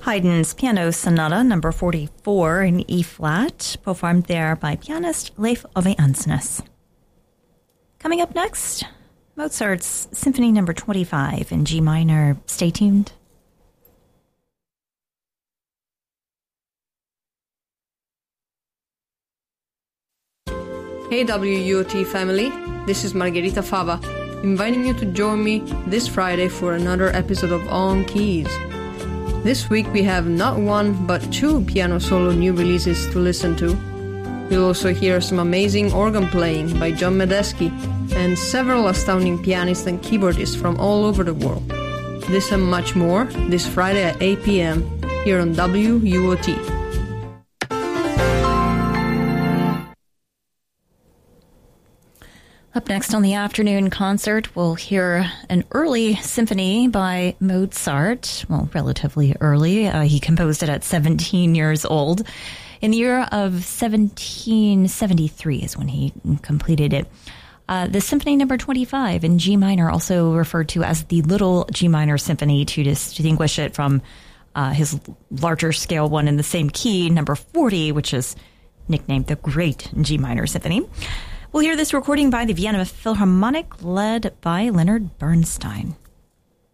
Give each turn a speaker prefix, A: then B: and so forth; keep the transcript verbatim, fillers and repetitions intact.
A: Haydn's Piano Sonata number forty-four in E-flat, performed there by pianist Leif Ove Ansnes. Coming up next, Mozart's Symphony number twenty-five in G minor. Stay tuned.
B: Hey W U O T family, this is Margherita Fava, inviting you to join me this Friday for another episode of On Keys. This week we have not one but two piano solo new releases to listen to. You'll also hear some amazing organ playing by John Medeski and several astounding pianists and keyboardists from all over the world. This and much more this Friday at eight p.m. here on W U O T.
A: Up next on the afternoon concert, we'll hear an early symphony by Mozart. Well, relatively early. Uh, he composed it at seventeen years old. In the year of seventeen seventy-three is when he completed it. Uh, the Symphony number twenty-five in G minor, also referred to as the Little G minor Symphony, to distinguish it from uh, his larger scale one in the same key, number forty, which is nicknamed the Great G minor Symphony. We'll hear this recording by the Vienna Philharmonic, led by Leonard Bernstein.